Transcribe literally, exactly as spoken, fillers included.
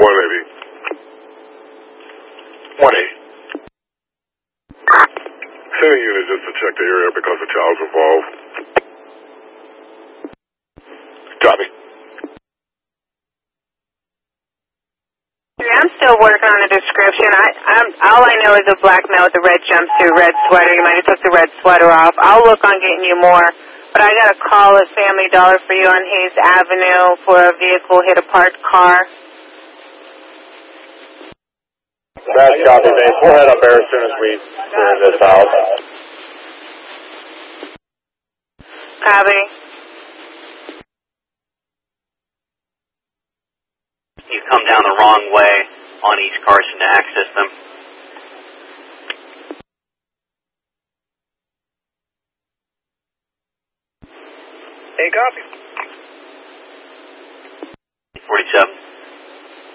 one eighty. one eighty. Send a unit just to check the area because the child's involved. Copy. I'm still working on a description. I, I'm, all I know is a black male with a red jumpsuit, red sweater. You might have took the red sweater off. I'll look on getting you more. But I got a call at Family Dollar for you on Hayes Avenue for a vehicle hit a parked car. That's copy, base. We'll head up there as soon as we clear this out. Copy. You come down the wrong way on East Carson to access them. Hey, copy.